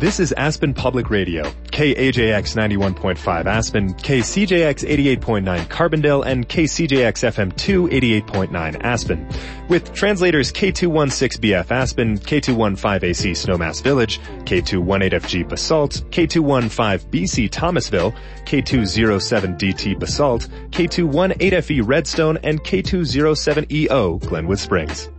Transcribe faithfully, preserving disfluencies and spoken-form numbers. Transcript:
This is Aspen Public Radio, K A J X ninety-one point five Aspen, K C J X eighty-eight point nine Carbondale, and K C J X F M two eighty-eight point nine Aspen. With translators K two sixteen B F Aspen, K two fifteen A C Snowmass Village, K two eighteen F G Basalt, K two fifteen B C Thomasville, K two oh seven D T Basalt, K two eighteen F E Redstone, and K two oh seven E O Glenwood Springs.